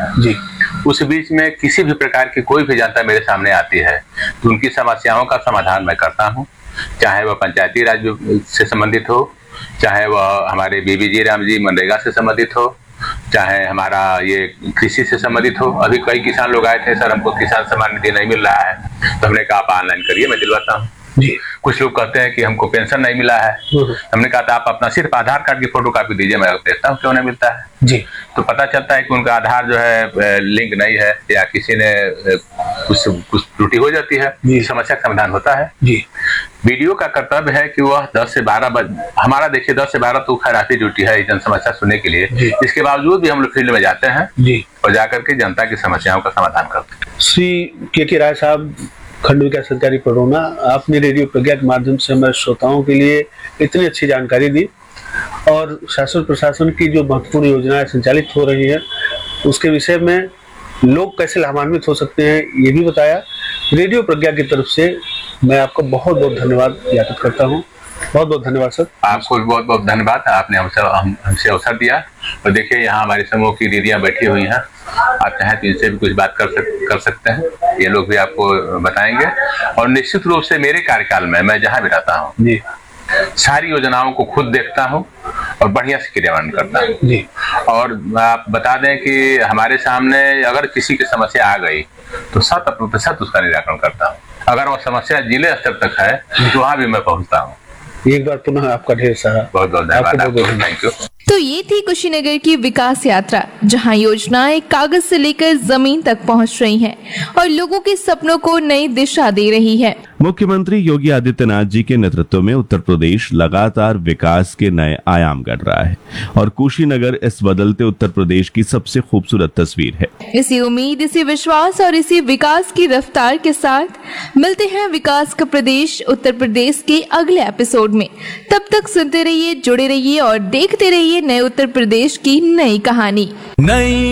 हैं जी। उस बीच में किसी भी प्रकार की कोई भी जनता मेरे सामने आती है तो उनकी समस्याओं का समाधान मैं करता हूँ, चाहे वह पंचायती राज से संबंधित हो, चाहे वह हमारे बीबीजी राम जी मनरेगा से संबंधित हो, चाहे हमारा ये कृषि से संबंधित हो। अभी कई किसान लोग आए थे, सर हमको किसान सम्मान निधि नहीं मिल रहा है, तो हमने कहा आप ऑनलाइन करिए, मैं दिलवाता हूँ जी। कुछ लोग कहते हैं कि हमको पेंशन नहीं मिला है, हमने कहा था आप अपना सिर्फ आधार कार्ड की फोटो कॉपी दीजिए, मैं देखता हूँ क्यों नहीं मिलता है जी। तो पता चलता है कि उनका आधार जो है लिंक नहीं है, या किसी ने कुछ त्रुटि हो जाती है, समस्या का समाधान होता है जी। वीडियो का कर्तव्य है कि वह 10 से 12 बजे, हमारा देखिए 10 से 12 तो खैर आपकी ड्यूटी है जन समस्या सुनने के लिए, इसके बावजूद भी हम लोग फील्ड में जाते हैं जी और जाकर के जनता की समस्याओं का समाधान करते हैं। श्री के राय साहब, खंड विकास अधिकारी पडरौना, आपने रेडियो प्रज्ञा के माध्यम से हमारे श्रोताओं के लिए इतनी अच्छी जानकारी दी और शासन प्रशासन की जो महत्वपूर्ण योजनाएं संचालित हो रही हैं उसके विषय में लोग कैसे लाभान्वित हो सकते हैं ये भी बताया। रेडियो प्रज्ञा की तरफ से मैं आपको बहुत बहुत धन्यवाद ज्ञापित करता हूँ। बहुत बहुत धन्यवाद सर। आपको भी बहुत बहुत धन्यवाद, आपने हमसे अवसर दिया। और देखिए यहाँ हमारे समूह की दीदियाँ बैठी हुई हैं, आप चाहें तो इनसे भी कुछ बात कर सकते हैं, ये लोग भी आपको बताएंगे। और निश्चित रूप से मेरे कार्यकाल में मैं जहाँ भी रहता हूँ जी, सारी योजनाओं को खुद देखता हूँ और बढ़िया से क्रियान्वयन करता हूँ जी। और आप बता दें कि हमारे सामने अगर किसी की समस्या आ गई तो 100% उसका निराकरण करता हूँ। अगर वो समस्या जिले स्तर तक है तो वहाँ भी मैं पहुँचता हूँ। एक बार पुनः आपका ढेर सारा बहुत बहुत धन्यवाद, थैंक यू। तो ये थी कुशीनगर की विकास यात्रा, जहां योजनाएं कागज से लेकर जमीन तक पहुंच रही हैं और लोगों के सपनों को नई दिशा दे रही है। मुख्यमंत्री योगी आदित्यनाथ जी के नेतृत्व में उत्तर प्रदेश लगातार विकास के नए आयाम गढ़ रहा है और कुशीनगर इस बदलते उत्तर प्रदेश की सबसे खूबसूरत तस्वीर है। इसी उम्मीद, इसी विश्वास और इसी विकास की रफ्तार के साथ मिलते हैं विकास का प्रदेश उत्तर प्रदेश के अगले एपिसोड में। तब तक सुनते रहिए, जुड़े रहिए और देखते रहिए नए उत्तर प्रदेश की नई कहानी। नई